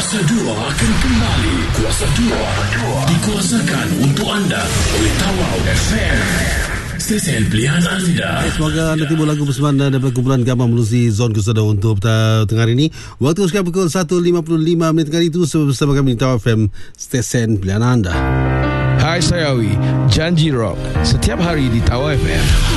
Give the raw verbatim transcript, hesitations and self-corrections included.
Kuasa dua akan kembali. Kuasa dua dikuasakan untuk anda oleh Tawau F M, stesen pilihan anda. Semoga anda timbul lagu persembahan daripada kumpulan Gambar menerusi Zon Kuasa dua untuk tengah hari ini. Waktu sekarang pukul satu lima puluh lima minit tengah itu bersama kami di Tawau F M, stesen pilihan anda. Hai, saya Awi, Janji Rock setiap hari di Tawau F M.